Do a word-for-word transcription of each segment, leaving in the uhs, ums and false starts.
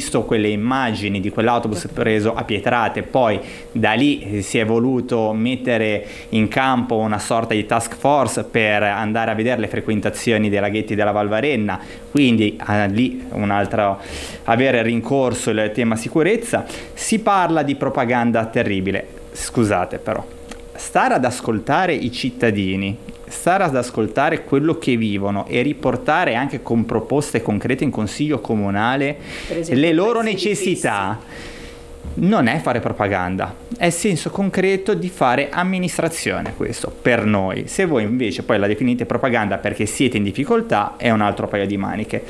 visto quelle immagini di quell'autobus preso a pietrate, poi da lì si è voluto mettere in campo una sorta di task force per andare a vedere le frequentazioni dei laghetti della Val Varenna, quindi eh, lì un altro avere rincorso il tema sicurezza. Si parla di propaganda terribile. Scusate però, stare ad ascoltare i cittadini, stare ad ascoltare quello che vivono e riportare anche con proposte concrete in consiglio comunale le loro necessità non è fare propaganda, è il senso concreto di fare amministrazione. Questo per noi. Se voi invece poi la definite propaganda perché siete in difficoltà, è un altro paio di maniche.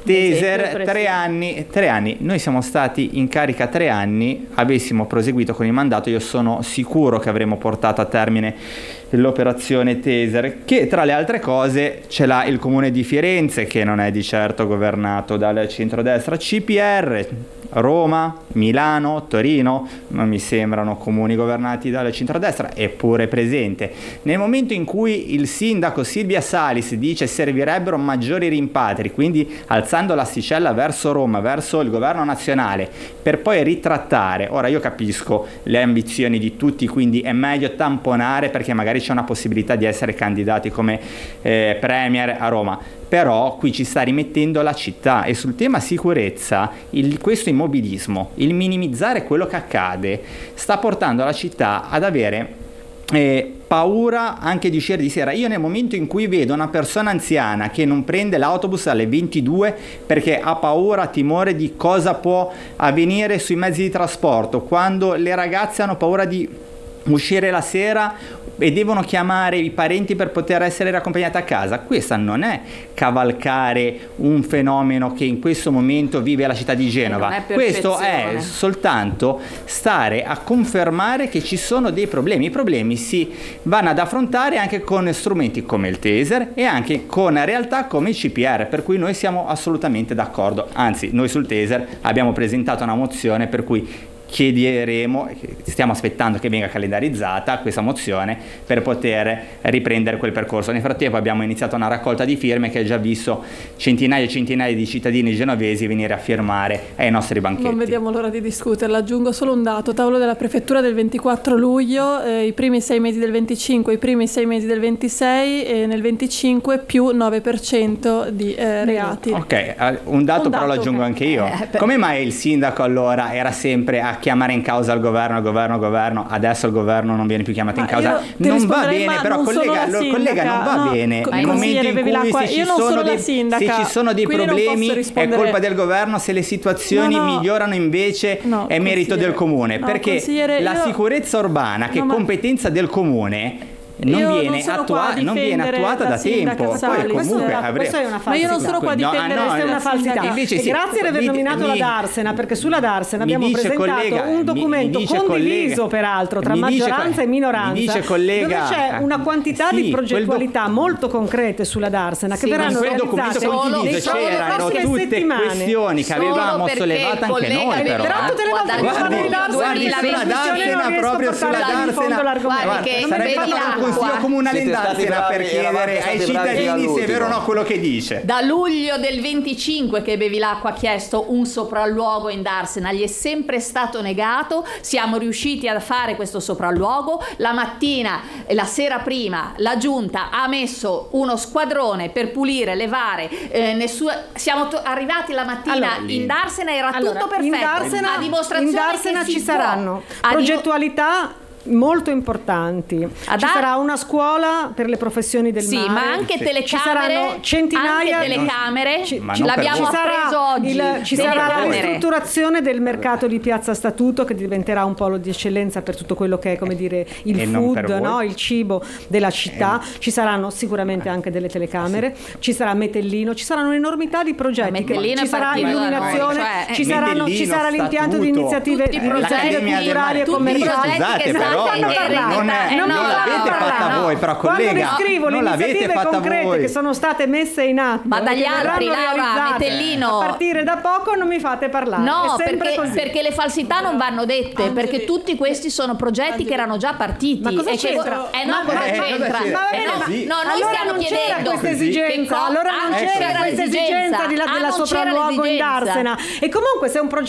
Taser, tre anni, tre anni, noi siamo stati in carica tre anni, avessimo proseguito con il mandato, io sono sicuro che avremmo portato a termine l'operazione Taser, che tra le altre cose ce l'ha il comune di Firenze, che non è di certo governato dal centrodestra, C P R, Roma, Milano, Torino, non mi sembrano comuni governati dal centrodestra, eppure presente. Nel momento in cui il sindaco Silvia Salis dice servirebbero maggiori rimpatri, quindi alzando l'asticella verso Roma, verso il governo nazionale, per poi ritrattare, ora io capisco le ambizioni di tutti, quindi è meglio tamponare perché magari c'è una possibilità di essere candidati come eh, premier a Roma, però qui ci sta rimettendo la città. E sul tema sicurezza, il, questo immobilismo, il minimizzare quello che accade, sta portando la città ad avere eh, paura anche di uscire di sera. Io nel momento in cui vedo una persona anziana che non prende l'autobus alle ventidue perché ha paura, timore di cosa può avvenire sui mezzi di trasporto, quando le ragazze hanno paura di uscire la sera e devono chiamare i parenti per poter essere raccompagnate a casa, questa non è cavalcare un fenomeno che in questo momento vive la città di Genova, è questo è soltanto stare a confermare che ci sono dei problemi. I problemi si vanno ad affrontare anche con strumenti come il Taser e anche con realtà come il C P R, per cui noi siamo assolutamente d'accordo. Anzi, noi sul Taser abbiamo presentato una mozione per cui chiederemo, stiamo aspettando che venga calendarizzata questa mozione per poter riprendere quel percorso. Nel frattempo abbiamo iniziato una raccolta di firme che ha già visto centinaia e centinaia di cittadini genovesi venire a firmare ai nostri banchetti. Non vediamo l'ora di discuterla. Aggiungo solo un dato: tavolo della prefettura del ventiquattro luglio, eh, i primi sei mesi del venticinque, i primi sei mesi del ventisei, e nel venticinque più nove per cento di eh, reati. Ok, un dato un però dato, lo aggiungo anche io. Eh, per... Come mai il sindaco allora era sempre a chiamare in causa il governo, il governo, il governo, adesso il governo non viene più chiamato ma in causa? Non va bene, però collega, lo, collega non va no, bene. Nel momento in cui se ci, sono dei, se ci sono dei problemi è colpa del governo, se le situazioni no, no, migliorano invece no, è merito del comune, no, perché la io... sicurezza urbana, che è no, competenza del comune, non viene, non, attua- non viene attuata da tempo. Poi comunque avrei... Questa è una falsità. Ma io non sono qua a difendere, no, no, questa è una falsità. Invece sì, grazie per aver nominato mi, la Darsena, perché sulla Darsena abbiamo presentato collega, un documento mi, mi condiviso collega, peraltro tra maggioranza dice, e minoranza, dice collega, dove c'è una quantità sì, di progettualità do... molto concrete sulla Darsena che sì, verranno realizzate solo c'erano tutte questioni che avevamo sollevato anche noi, però tutte le volte che guardi sulla Darsena, proprio sulla Darsena, sarebbe stato Consiglio comunale in Darsena per chiedere ai cittadini se è vero o no quello che dice. Da luglio del venticinque che Bevilacqua ha chiesto un sopralluogo in Darsena, gli è sempre stato negato. Siamo riusciti a fare questo sopralluogo. La mattina e la sera prima la giunta ha messo uno squadrone per pulire, levare, eh, nessuno... siamo to- arrivati la mattina allora, in Darsena, era allora, tutto perfetto. In Darsena, a dimostrazione in Darsena che ci si saranno può. progettualità molto importanti. Ad ci sarà una scuola per le professioni del sì, mare, ma anche sì. telecamere, ci saranno centinaia anche telecamere, no, ci, ci l'abbiamo appreso oggi. Il, ci sarà la ristrutturazione del mercato di Piazza Statuto, che diventerà un polo di eccellenza per tutto quello che è, come dire, il e food, no? Il cibo della città. Eh. Ci saranno sicuramente anche delle telecamere, sì. Ci sarà Metellino, ci saranno un'enormità di progetti, ci sarà illuminazione, cioè, ci, saranno, ci sarà l'impianto di iniziative, di iniziative culturali e commerciali. Però non, non, è, non, non l'avete fatta voi, però collega, quando descrivo le iniziative concrete voi. Che sono state messe in atto, ma dagli altri, Laura, Metellino, a partire da poco non mi fate parlare. No, perché, perché le falsità non vanno dette, anche perché tutti questi sono progetti che erano già partiti. Ma cosa e c'entra? Che, eh no, cosa eh, c'entra? Ma va bene, eh no, ma sì. no, noi allora stiamo non chiedendo c'era questa esigenza, allora non c'era questa esigenza di la, della sopralluogo in Darsena. E comunque se un progetto